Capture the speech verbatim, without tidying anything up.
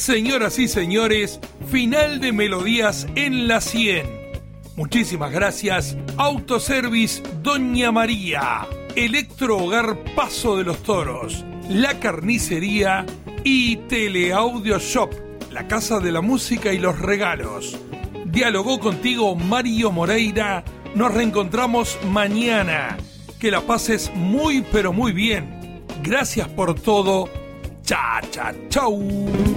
Señoras y señores, final de Melodías en la cien. Muchísimas gracias, Autoservice Doña María, Electrohogar Paso de los Toros, La Carnicería y Teleaudio Shop, la casa de la música y los regalos. Dialogó contigo Mario Moreira. Nos reencontramos mañana. Que la pases muy pero muy bien. Gracias por todo. Cha, cha, chau.